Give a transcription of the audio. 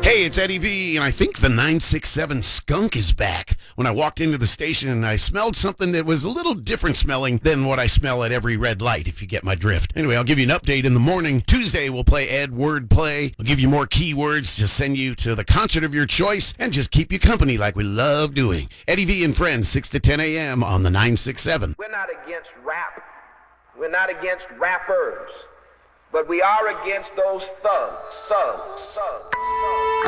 Hey, it's Eddie V, and I think the 967 skunk is back. When I walked into the station, I smelled something that was a little different smelling than what I smell at every red light, if you get my drift. Anyway, I'll give you an update in the morning. Tuesday, we'll play Ed Word Play. I'll give you more keywords to send you to the concert of your choice and just keep you company like we love doing. Eddie V and Friends, 6 to 10 a.m. on the 967. We're not against rap. We're not against rappers. But we are against those thugs.